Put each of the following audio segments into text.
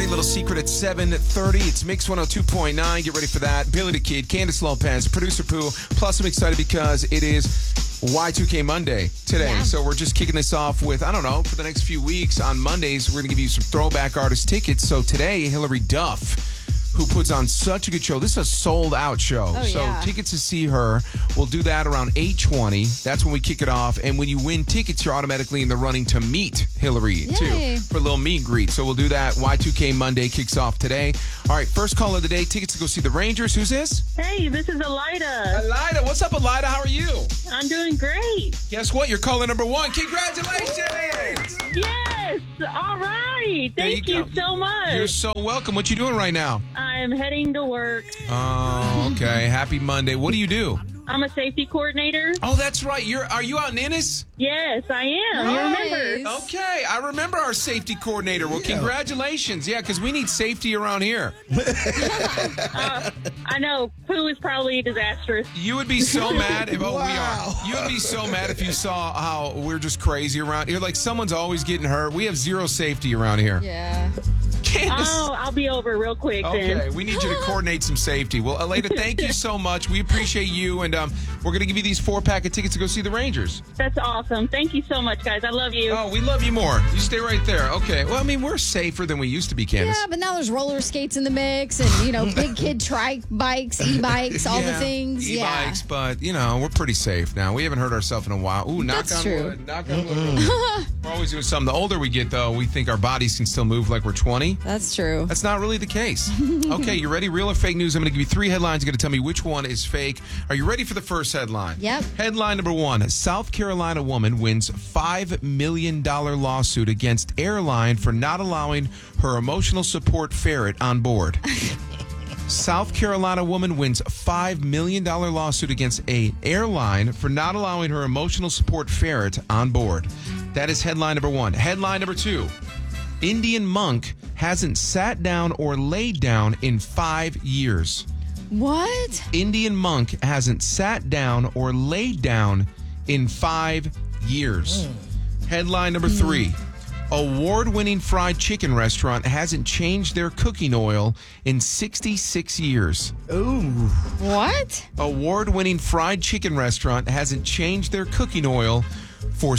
Dirty Little Secret at 7:30. It's Mix 102.9. Get ready for that. Billy the Kid, Candace Lopez, Producer Pooh. Plus, I'm excited because it is Y2K Monday today. Yeah. So we're just kicking this off with, I don't know, for the next few weeks on Mondays, we're going to give you some throwback artist tickets. So today, Hillary Duff, who puts on such a good show. This is a sold-out show. So tickets to see her, we'll do that around 8:20. That's when we kick it off. And when you win tickets, you're automatically in the running to meet Hillary, too, for a little meet and greet. So we'll do that. Y2K Monday kicks off today. All right, first call of the day, tickets to go see the Rangers. Who's this? Hey, this is Elida. Elida. What's up, Elida? How are you? I'm doing great. Guess what? You're caller number one. Congratulations! Yes. All right. Thank you so much. You're so welcome. What you doing right now? I'm heading to work. Oh, okay. Happy Monday. What do you do? I'm a safety coordinator. Oh, that's right. Are you out in Ennis? Yes, I am. You remember? Okay, I remember our safety coordinator. Well, congratulations. Yeah, because we need safety around here. I know. Pooh is probably disastrous. You would be so mad if we are. You would be so mad if you saw how we're just crazy around here. Like someone's always getting hurt. We have zero safety around here. Yeah. Candace. Oh, I'll be over real quick then. Okay, we need you to coordinate some safety. Well, Elida, thank you so much. We appreciate you, and we're going to give you these 4-pack of tickets to go see the Rangers. That's awesome. Thank you so much, guys. I love you. Oh, we love you more. You stay right there. Okay. Well, I mean, we're safer than we used to be, Candace. Yeah, but now there's roller skates in the mix and, big kid trike bikes, e-bikes, all the things. E-bikes, but, we're pretty safe now. We haven't hurt ourselves in a while. Ooh, knock That's on true. wood. Knock on wood. We're always doing something. The older we get, though, we think our bodies can still move like we're 20. That's true. That's not really the case. Okay, you ready? Real or fake news? I'm going to give you 3 headlines. You're going to tell me which one is fake. Are you ready for the first headline? Yep. Headline number 1. South Carolina woman wins $5 million lawsuit against airline for not allowing her emotional support ferret on board. South Carolina woman wins $5 million lawsuit against an airline for not allowing her emotional support ferret on board. That is headline number 1. Headline number 2. Indian monk hasn't sat down or laid down in 5 years. What? Indian monk hasn't sat down or laid down in 5 years. Headline number 3. Award-winning fried chicken restaurant hasn't changed their cooking oil in 66 years. Ooh. What? Award-winning fried chicken restaurant hasn't changed their cooking oil for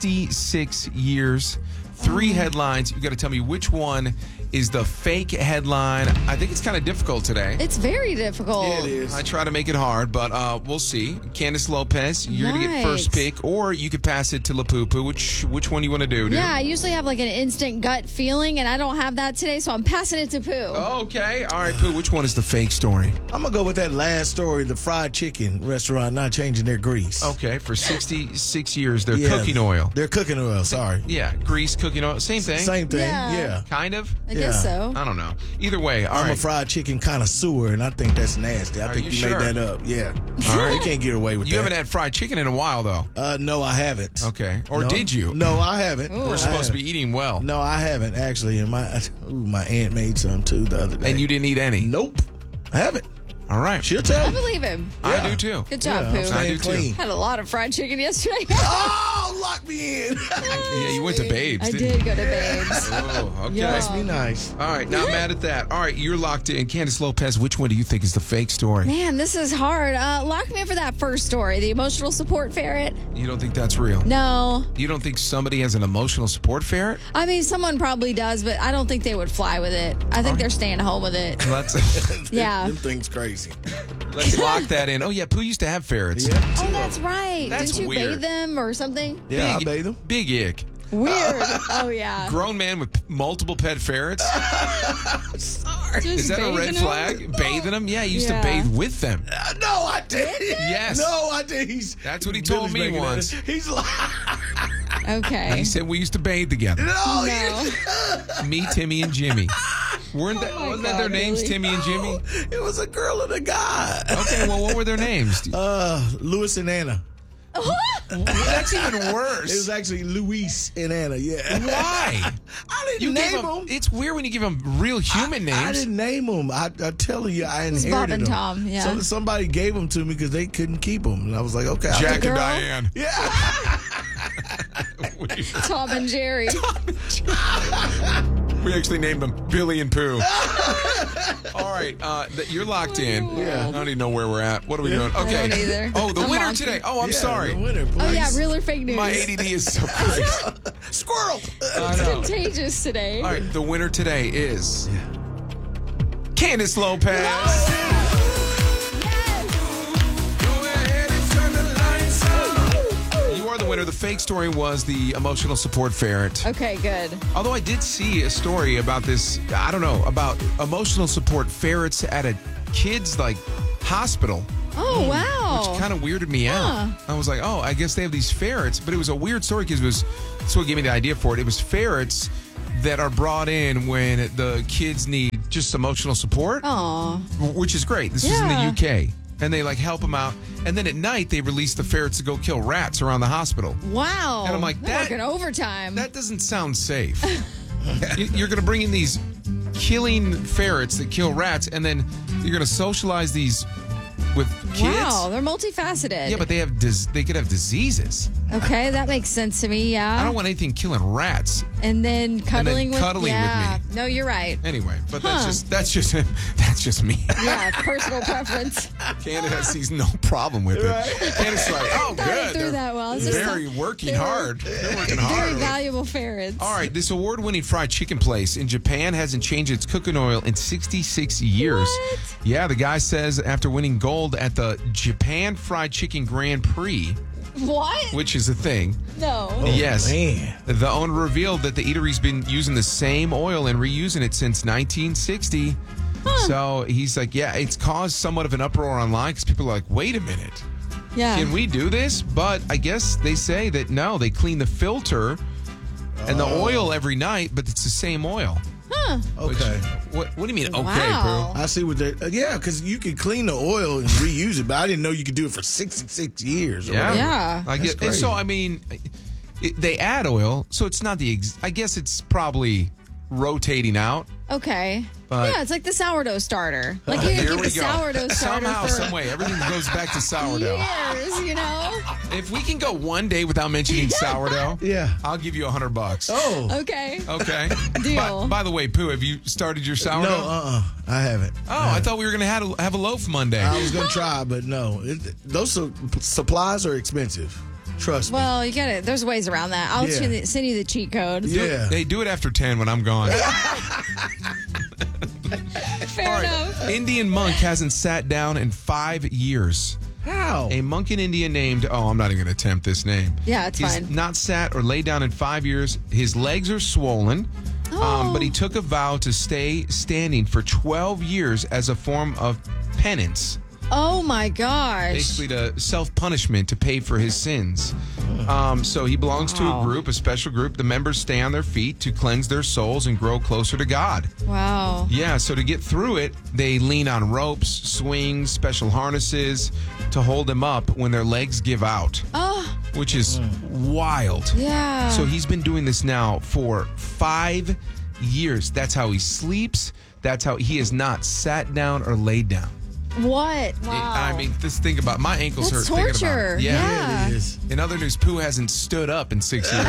66 years. 3 headlines. You got to tell me which one is the fake headline. I think it's kind of difficult today. It's very difficult. Yeah, it is. I try to make it hard, but we'll see. Candace Lopez, you're going to get first pick, or you could pass it to LaPoo-Poo. Which one you want to do, dude? Yeah, I usually have like an instant gut feeling, and I don't have that today, so I'm passing it to Pooh. Okay. All right, Pooh, which one is the fake story? I'm going to go with that last story, the fried chicken restaurant not changing their grease. Okay, for 66 years, their cooking oil. Their cooking oil, sorry. Yeah, grease, cooking oil, same thing. Same thing, yeah. Kind of? I guess so. I don't know. Either way, all I'm right. a fried chicken connoisseur, and I think that's nasty. I think you you made sure? that up. Yeah. All right. You can't get away with You that. haven't had fried chicken in a while, though. No, I haven't. Okay. Or No. did you? No, I haven't. We're supposed to be eating well. No, I haven't, actually. And my aunt made some, too, the other day. And you didn't eat any? Nope. I haven't. All right. She'll tell I me. believe him. I do, too. Good job, I'm Pooh. I staying do, too. clean. Had a lot of fried chicken yesterday. Oh, lock me in. Yeah, you went to Babes, I didn't did go to Babes. Oh, okay. Yeah. Must be nice. All right, not mad at that. All right, you're locked in. Candace Lopez, which one do you think is the fake story? Man, this is hard. Lock me in for that first story, the emotional support ferret. You don't think that's real? No. You don't think somebody has an emotional support ferret? I mean, someone probably does, but I don't think they would fly with it. I think they're staying home with it. Let's Yeah. Them things crazy. lock that in. Oh, yeah, Pooh used to have ferrets. Yeah. Oh, that's right. That's Didn't you weird. bathe them or something? Yeah, I bathe them. Big ick. Weird. Oh, yeah. Grown man with multiple pet ferrets? Just Is that a red bathing flag? them? Bathing them? Yeah, he used to Yeah. bathe with them. No, I didn't. Yes. No, I did. That's what he told Billy's me making once. that. He's like, Okay. He said we used to bathe together. no, No. Me, Timmy, and Jimmy. Wasn't that my that their God, names, really? Timmy and Jimmy? it was a girl and a guy. Okay, well, what were their names? Louis and Anna. That's even It was worse. actually Luis and Anna, yeah. Why? I didn't You name gave them. It's weird when you give them real human names. I didn't name them. I tell you, I was inherited Bob and them. Tom, yeah. So somebody gave them to me because they couldn't keep them. And I was like, okay. I'll Jack take and girl? Diane. it. Yeah. Tom and Jerry. We actually named them Billy and Pooh. All right, you're locked in. Yeah. I don't even know where we're at. What are we doing? Okay. I don't either. Oh, the I'm winner locked today. in. Oh, I'm sorry. The winner, please. Oh, yeah, real or fake news? My ADD is so crazy. Squirrel. I know. Contagious today. All right, the winner today is Candace Lopez. Yes. Go ahead and turn the lights on. You are the winner. The fake story was the emotional support ferret. Okay, good. Although I did see a story about this, I don't know, about emotional support ferrets at a kid's hospital. Oh, wow. Which kind of weirded me out. I was like, oh, I guess they have these ferrets. But it was a weird story because that's what gave me the idea for it. It was ferrets that are brought in when the kids need just emotional support. Aw. Which is great. This is in the UK. And they help them out. And then at night, they release the ferrets to go kill rats around the hospital. Wow. And I'm like, They're working overtime. That doesn't sound safe. You're going to bring in these killing ferrets that kill rats, and then you're going to socialize these with kids? Wow, they're multifaceted. Yeah, but they could have diseases. Okay, that makes sense to me, yeah. I don't want anything killing rats. And then cuddling with with me. No, you're right. Anyway, but that's just me. Yeah, personal preference. Candace sees no problem with it. Candace is like, oh, good. Through that well. It's just very working hard. They're working hard. Very valuable ferrets. All right, this award-winning fried chicken place in Japan hasn't changed its cooking oil in 66 years. What? Yeah, the guy says after winning gold at the Japan Fried Chicken Grand Prix, What? which is a thing. No. Yes. Man. The owner revealed that the eatery's been using the same oil and reusing it since 1960. So he's like, yeah, it's caused somewhat of an uproar online because people are like, wait a minute. Yeah. Can we do this? But I guess they say that no, they clean the filter and the oil every night, but it's the same oil. Okay. What do you mean, okay, Wow. Pooh? I see what they. Yeah, because you can clean the oil and reuse it, but I didn't know you could do it for 66 years. or Yeah. whatever. Yeah. I That's get, and crazy. so, I mean, they add oil, so it's not I guess it's probably rotating out. Okay. But- yeah, it's like the sourdough starter. Like you Here can we keep go. a sourdough starter Somehow, for some way, everything goes back to sourdough. years, you know? If we can go one day without mentioning sourdough, Yeah. I'll give you $100. Oh. Okay. Okay. Deal. By the way, Pooh, have you started your sourdough? No, I haven't. Oh, I thought we were going to have a loaf Monday. I was going to try, but no. Those supplies are expensive. Trust me. Well, you get it. There's ways around that. I'll Yeah. send you the cheat code. Yeah. They do it after 10 when I'm gone. Fair All right. enough. Indian monk hasn't sat down in 5 years. How? A monk in India named, I'm not even going to attempt this name. Yeah, it's He's fine. not sat or laid down in 5 years. His legs are swollen, but he took a vow to stay standing for 12 years as a form of penance. Oh my gosh. Basically to self-punishment to pay for his sins. So he belongs to a group, a special group. The members stay on their feet to cleanse their souls and grow closer to God. Wow. Yeah, so to get through it, they lean on ropes, swings, special harnesses to hold them up when their legs give out, Oh, which is wild. yeah. So he's been doing this now for 5 years. That's how he sleeps. That's how he has not sat down or laid down. What? Wow. I mean, just think about it. My ankles That's hurt thinking about torture. it. Yeah. It is. In other news, Pooh hasn't stood up in 6 years.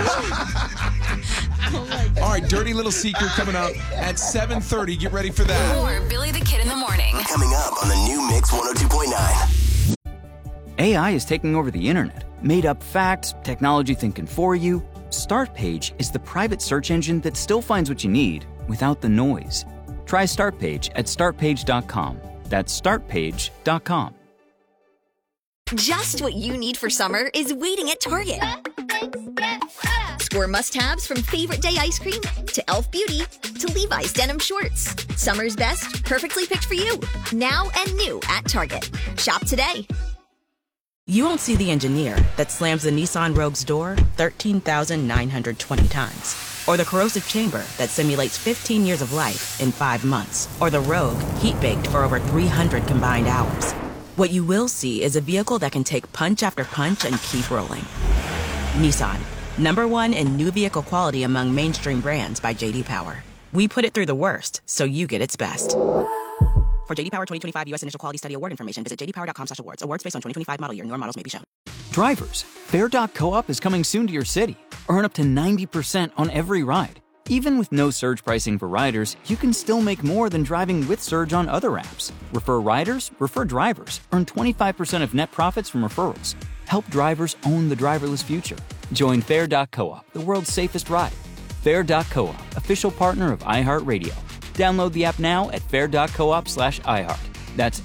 All right, dirty little secret coming up at 7:30. Get ready for that. More Billy the Kid in the morning. Coming up on the new Mix 102.9. AI is taking over the internet. Made up facts, technology thinking for you. Startpage is the private search engine that still finds what you need without the noise. Try Startpage at startpage.com. That's startpage.com. Just what you need for summer is waiting at Target. Score must-haves from favorite day ice cream to e.l.f. Beauty to Levi's denim shorts. Summer's best, perfectly picked for you. Now and new at Target. Shop today. You won't see the engineer that slams the Nissan Rogue's door 13,920 times. Or the corrosive chamber that simulates 15 years of life in 5 months. Or the Rogue heat-baked for over 300 combined hours. What you will see is a vehicle that can take punch after punch and keep rolling. Nissan, #1 in new vehicle quality among mainstream brands by J.D. Power. We put it through the worst, so you get its best. For J.D. Power 2025 U.S. Initial Quality Study Award information, visit jdpower.com/awards. Awards based on 2025 model year. Newer models may be shown. Drivers, Fair.coop is coming soon to your city. Earn up to 90% on every ride. Even with no surge pricing for riders, you can still make more than driving with Surge on other apps. Refer riders, refer drivers. Earn 25% of net profits from referrals. Help drivers own the driverless future. Join Fair.coop, the world's safest ride. Fair.coop, official partner of iHeartRadio. Download the app now at fair.coop/iHeart. That's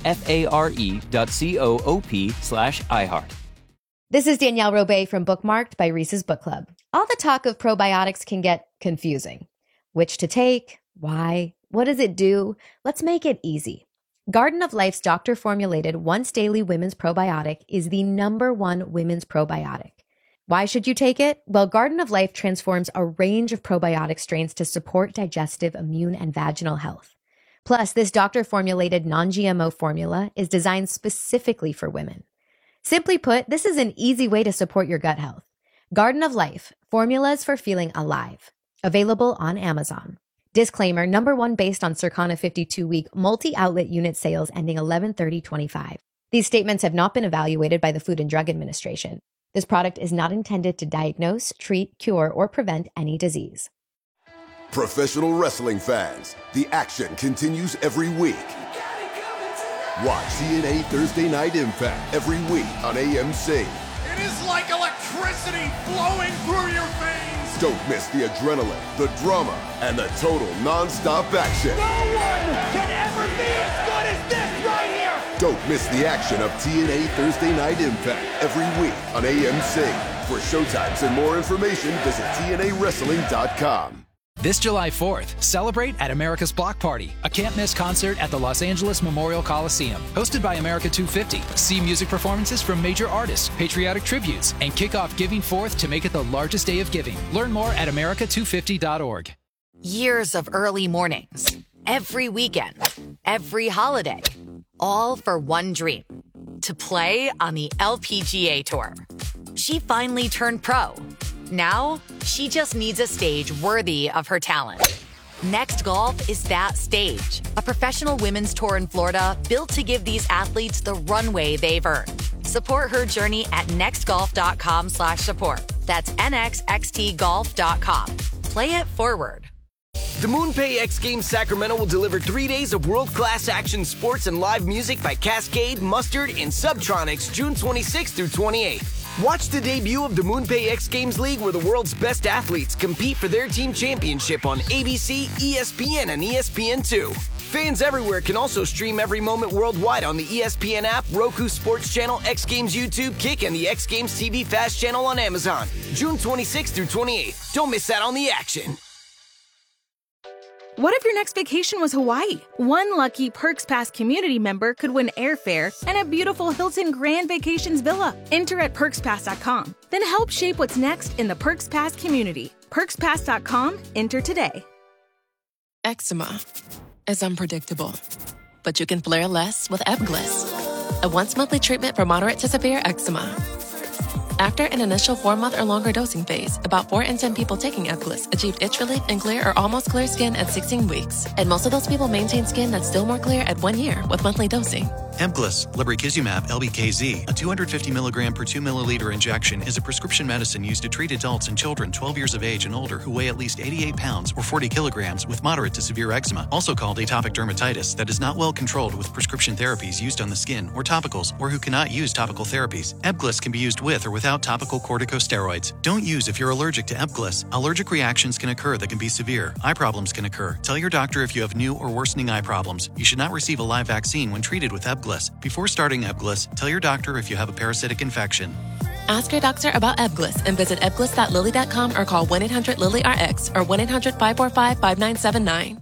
FARE.coop/iHeart. This is Danielle Robay from Bookmarked by Reese's Book Club. All the talk of probiotics can get confusing. Which to take? Why? What does it do? Let's make it easy. Garden of Life's doctor-formulated once-daily women's probiotic is the #1 women's probiotic. Why should you take it? Well, Garden of Life transforms a range of probiotic strains to support digestive, immune, and vaginal health. Plus, this doctor-formulated non-GMO formula is designed specifically for women. Simply put, this is an easy way to support your gut health. Garden of Life, formulas for feeling alive. Available on Amazon. Disclaimer, #1 based on Circana 52-week multi-outlet unit sales ending 11/30/25. These statements have not been evaluated by the Food and Drug Administration. This product is not intended to diagnose, treat, cure, or prevent any disease. Professional wrestling fans, the action continues every week. Watch TNA Thursday Night Impact every week on AMC. It is like electricity flowing through your veins. Don't miss the adrenaline, the drama, and the total non-stop action. No one can ever be as good as this right here. Don't miss the action of TNA Thursday Night Impact every week on AMC. For showtimes and more information, visit TNAWrestling.com. This July 4th, celebrate at America's Block Party, a can't-miss concert at the Los Angeles Memorial Coliseum. Hosted by America 250, see music performances from major artists, patriotic tributes, and kick off Giving Forth to make it the largest day of giving. Learn more at america250.org. Years of early mornings, every weekend, every holiday, all for one dream, to play on the LPGA Tour. She finally turned pro. Now, she just needs a stage worthy of her talent. Next Golf is that stage. A professional women's tour in Florida built to give these athletes the runway they've earned. Support her journey at nextgolf.com/support. That's nxxtgolf.com. Play it forward. The MoonPay X Games Sacramento will deliver 3 days of world-class action sports and live music by Cascade, Mustard, and Subtronics June 26th through 28th. Watch the debut of the MoonPay X Games League where the world's best athletes compete for their team championship on ABC, ESPN, and ESPN2. Fans everywhere can also stream every moment worldwide on the ESPN app, Roku Sports Channel, X Games YouTube, Kick, and the X Games TV Fast Channel on Amazon. June 26th through 28th. Don't miss out on the action. What if your next vacation was Hawaii? One lucky Perks Pass community member could win airfare and a beautiful Hilton Grand Vacations villa. Enter at PerksPass.com. Then help shape what's next in the Perks Pass community. PerksPass.com. Enter today. Eczema is unpredictable, but you can flare less with Ebglyss, a once-monthly treatment for moderate to severe eczema. After an initial 4-month or longer dosing phase, about 4 in 10 people taking Ebglyss achieved itch relief and clear or almost clear skin at 16 weeks. And most of those people maintain skin that's still more clear at 1 year with monthly dosing. Ebglyss, lebrikizumab LBKZ, a 250 milligram per 2 milliliter injection, is a prescription medicine used to treat adults and children 12 years of age and older who weigh at least 88 pounds or 40 kilograms with moderate to severe eczema, also called atopic dermatitis, that is not well controlled with prescription therapies used on the skin or topicals, or who cannot use topical therapies. Ebglyss can be used with or without topical corticosteroids. Don't use if you're allergic to Ebglyss. Allergic reactions can occur that can be severe. Eye problems can occur. Tell your doctor if you have new or worsening eye problems. You should not receive a live vaccine when treated with Ebglyss. Before starting Ebglyss, tell your doctor if you have a parasitic infection. Ask your doctor about Ebglyss and visit ebglyss.lilly.com or call 1-800-LILY-RX or 1-800-545-5979.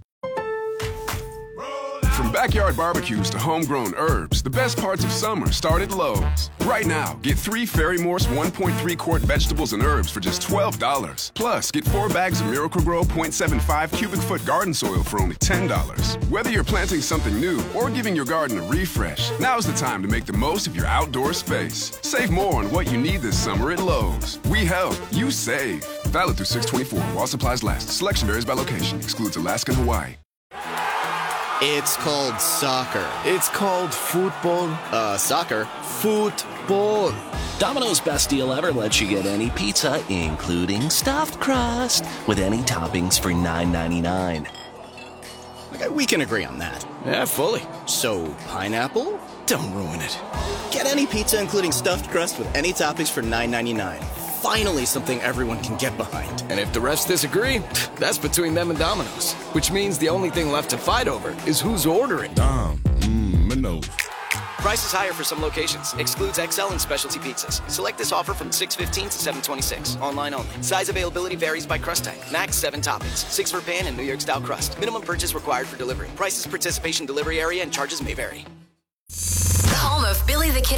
From backyard barbecues to homegrown herbs, the best parts of summer start at Lowe's. Right now, get 3 Ferry-Morse 1.3-quart vegetables and herbs for just $12. Plus, get 4 bags of Miracle-Gro 0.75 cubic foot garden soil for only $10. Whether you're planting something new or giving your garden a refresh, now's the time to make the most of your outdoor space. Save more on what you need this summer at Lowe's. We help, you save. Valid through 6/24 while supplies last. Selection varies by location. Excludes Alaska and Hawaii. It's called soccer. It's called football. Soccer. Football. Domino's Best Deal Ever lets you get any pizza, including stuffed crust, with any toppings for $9.99. Okay, we can agree on that. Yeah, fully. So, pineapple? Don't ruin it. Get any pizza, including stuffed crust, with any toppings for $9.99. Finally, something everyone can get behind. And if the refs disagree, that's between them and Domino's. Which means the only thing left to fight over is who's ordering. Domino's. Price is higher for some locations. Excludes XL and specialty pizzas. Select this offer from 6/15 to 7/26. Online only. Size availability varies by crust type. Max 7 toppings. 6 for pan and New York style crust. Minimum purchase required for delivery. Prices, participation, delivery area, and charges may vary. The home of Billy the Kid